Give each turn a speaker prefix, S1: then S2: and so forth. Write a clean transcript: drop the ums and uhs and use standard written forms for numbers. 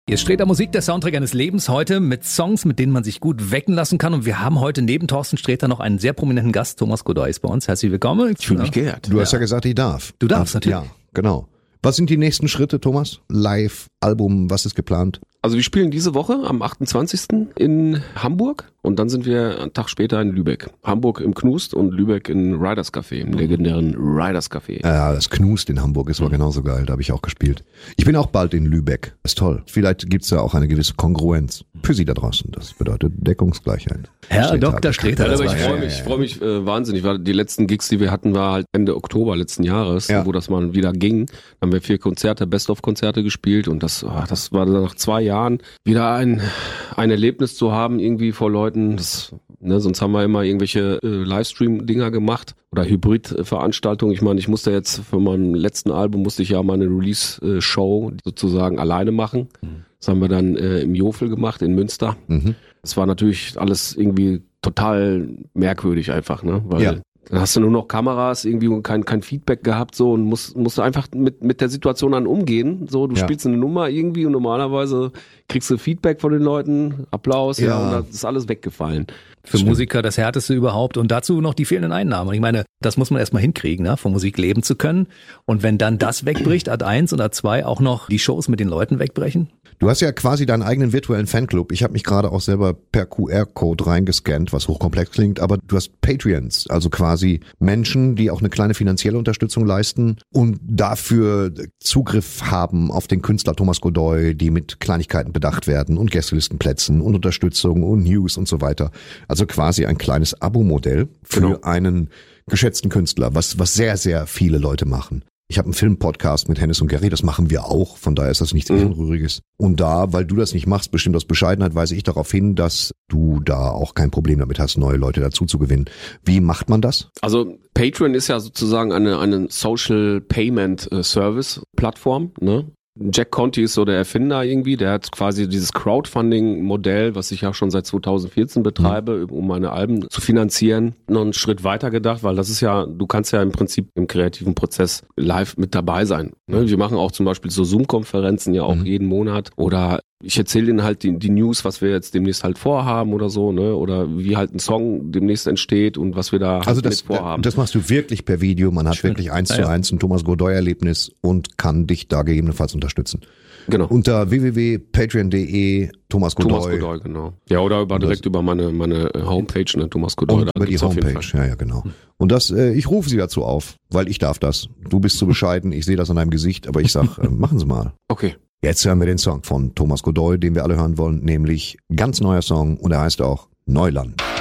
S1: Hier ist Sträter Musik, der Soundtrack eines Lebens, heute mit Songs, mit denen man sich gut wecken lassen kann. Und wir haben heute neben Thorsten Sträter noch einen sehr prominenten Gast. Thomas Godoy ist bei uns. Herzlich willkommen.
S2: Ich fühle mich geehrt.
S3: Du hast ja gesagt, ich darf.
S1: Du darfst natürlich.
S3: Ja, genau. Was sind die nächsten Schritte, Thomas? Live, Album, was ist geplant?
S2: Also wir spielen diese Woche am 28. in Hamburg und dann sind wir einen Tag später in Lübeck. Hamburg im Knust und Lübeck in Riders Café, im legendären Riders Café.
S3: Ja, das Knust in Hamburg ist war genauso geil, da habe ich auch gespielt. Ich bin auch bald in Lübeck, ist toll. Vielleicht gibt's ja auch eine gewisse Kongruenz für Sie da draußen. Das bedeutet Deckungsgleichheit.
S1: Herr Dr. Sträter.
S2: Aber ich freue mich wahnsinnig, weil die letzten Gigs, die wir hatten, war halt Ende Oktober letzten Jahres, wo das mal wieder ging. Dann haben wir 4 Konzerte, Best-of-Konzerte gespielt und das war nach 2 Jahren wieder ein Erlebnis zu haben, irgendwie vor Leuten. Sonst haben wir immer irgendwelche Livestream-Dinger gemacht oder Hybrid-Veranstaltungen. Ich meine, ich musste jetzt für mein letzten Album musste ich ja meine Release-Show sozusagen alleine machen. Das haben wir dann im Jofel gemacht in Münster. Das war natürlich alles irgendwie total merkwürdig einfach, ne? Weil dann hast du nur noch Kameras irgendwie und kein Feedback gehabt so und musst einfach mit der Situation dann umgehen. So, du spielst eine Nummer irgendwie und normalerweise kriegst du Feedback von den Leuten, Applaus, und das ist alles weggefallen.
S1: Für Musiker das Härteste überhaupt und dazu noch die fehlenden Einnahmen. Ich meine, das muss man erstmal hinkriegen, ne? Von Musik leben zu können. Und wenn dann das wegbricht, Ad 1 und Ad 2 auch noch die Shows mit den Leuten wegbrechen.
S3: Du hast ja quasi deinen eigenen virtuellen Fanclub. Ich habe mich gerade auch selber per QR-Code reingescannt, was hochkomplex klingt, aber du hast Patreons, also quasi Menschen, die auch eine kleine finanzielle Unterstützung leisten und dafür Zugriff haben auf den Künstler Thomas Godoy, die mit Kleinigkeiten bedacht werden und Gästelistenplätzen und Unterstützung und News und so weiter. Also quasi ein kleines Abo-Modell für einen geschätzten Künstler, was sehr, sehr viele Leute machen. Ich habe einen Filmpodcast mit Hennes und Gary, das machen wir auch, von daher ist das nichts Ehrenrühriges. Und da, weil du das nicht machst, bestimmt aus Bescheidenheit, weise ich darauf hin, dass du da auch kein Problem damit hast, neue Leute dazu zu gewinnen. Wie macht man das?
S2: Also Patreon ist ja sozusagen eine Social Payment Service Plattform, ne? Jack Conte ist so der Erfinder irgendwie, der hat quasi dieses Crowdfunding-Modell, was ich ja schon seit 2014 betreibe, um meine Alben zu finanzieren, noch einen Schritt weiter gedacht, weil das ist ja, du kannst ja im Prinzip im kreativen Prozess live mit dabei sein. Ne? Wir machen auch zum Beispiel so Zoom-Konferenzen ja auch jeden Monat oder ich erzähle ihnen halt die News, was wir jetzt demnächst halt vorhaben oder so, ne? Oder wie halt ein Song demnächst entsteht und was wir da mit vorhaben.
S3: Das machst du wirklich per Video, man hat wirklich 1:1 ein Thomas Godoy-Erlebnis und kann dich da gegebenenfalls unterstützen.
S2: Genau.
S3: Unter www.patreon.de Thomas Godoy.
S2: Thomas Godoy, genau. Ja, oder direkt über meine Homepage, ne, Thomas Godoy.
S3: Und über die Homepage, ja, genau. Und ich rufe sie dazu auf, weil ich darf das. Du bist zu bescheiden, ich sehe das an deinem Gesicht, aber ich sag, machen Sie mal.
S2: Okay.
S3: Jetzt hören wir den Song von Thomas Godoy, den wir alle hören wollen, nämlich ganz neuer Song und er heißt auch Neuland.